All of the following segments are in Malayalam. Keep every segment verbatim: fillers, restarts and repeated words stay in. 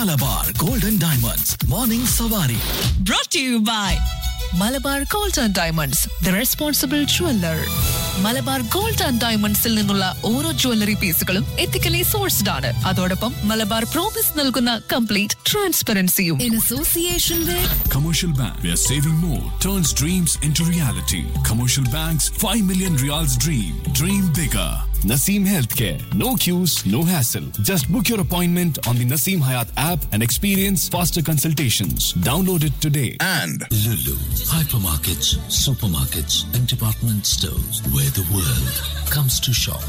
Malabar Golden Diamonds Morning Savari. Brought to you by Malabar gold and diamonds the responsible jeweller. Malabar gold and ഡയമണ്ട്സിൽ നിന്നുള്ള ഓരോ ജ്വല്ലറി പീസുകളും എത്തിക്കലി സോഴ്സ്ഡ് ആണ്. അതോടൊപ്പം മലബാർ പ്രോമിസ് നൽകുന്ന complete ട്രാൻസ്പെറൻസിയും. In association with Commercial Bank, where saving more turns dreams into reality. Commercial Bank's five million Riyals dream. Dream bigger. Naseem Healthcare. No queues, no hassle. Just book your appointment on the Naseem Hayat app and experience faster consultations. Download it today. And Lulu, hypermarkets, supermarkets, and department stores where the world comes to shop.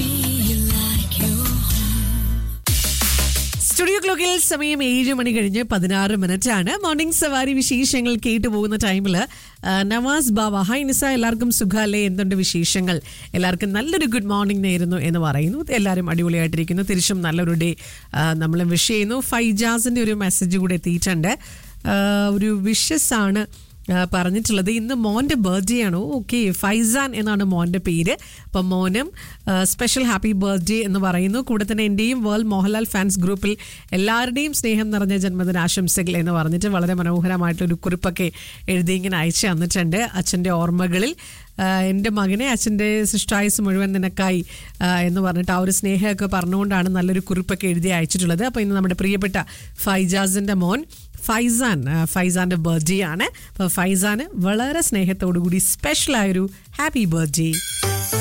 Studio ക്ലോക്കിൽ സമയം ഏഴ് മണി കഴിഞ്ഞ് പതിനാറ് മിനിറ്റ് ആണ്. മോർണിംഗ് സവാരി വിശേഷങ്ങൾ കേട്ടു പോകുന്ന ടൈമിൽ നവാസ് ബാവ, ഹായ് നിസ, എല്ലാവർക്കും സുഖാലേ, എന്തുണ്ട് വിശേഷങ്ങൾ? എല്ലാവർക്കും നല്ലൊരു ഗുഡ് മോർണിംഗ് നേരുന്നു എന്ന് പറയുന്നു. എല്ലാവരും അടിപൊളിയായിട്ടിരിക്കുന്നു. തിരിച്ചും നല്ലൊരു ഡേ നമ്മൾ വിഷ് ചെയ്യുന്നു. ഫൈജാസിൻ്റെ ഒരു മെസ്സേജ് കൂടെ എത്തിയിട്ടുണ്ട്. ഒരു വിഷസ് ആണ് പറഞ്ഞിട്ടുള്ളത്. ഇന്ന് മോൻ്റെ ബർത്ത്ഡേ ആണോ? ഓക്കെ, ഫൈസാൻ എന്നാണ് മോൻ്റെ പേര്. അപ്പം മോനും സ്പെഷ്യൽ ഹാപ്പി ബർത്ത്ഡേ എന്ന് പറയുന്നു. കൂടെ തന്നെ എൻ്റെയും വേൾഡ് മോഹൻലാൽ ഫാൻസ് ഗ്രൂപ്പിൽ എല്ലാവരുടെയും സ്നേഹം നിറഞ്ഞ ജന്മദിനാശംസകൾ എന്ന് പറഞ്ഞിട്ട് വളരെ മനോഹരമായിട്ടൊരു കുറിപ്പൊക്കെ എഴുതി ഇങ്ങനെ അയച്ചു തന്നിട്ടുണ്ട്. അച്ഛൻ്റെ ഓർമ്മകളിൽ എൻ്റെ മകനെ അച്ഛൻ്റെ സൃഷ്ടായുസ് മുഴുവൻ നിനക്കായി എന്ന് പറഞ്ഞിട്ട് ആ ഒരു സ്നേഹമൊക്കെ പറഞ്ഞുകൊണ്ടാണ് നല്ലൊരു കുറിപ്പൊക്കെ എഴുതി അയച്ചിട്ടുള്ളത്. അപ്പോൾ ഇന്ന് നമ്മുടെ പ്രിയപ്പെട്ട ഫൈജാസിൻ്റെ മോൻ ഫൈസാൻ, ഫൈസാൻ്റെ ബർത്ത്ഡേ ആണ്. അപ്പോൾ ഫൈസാന് വളരെ സ്നേഹത്തോടു കൂടി സ്പെഷ്യലായൊരു ഹാപ്പി ബർത്ത്ഡേ.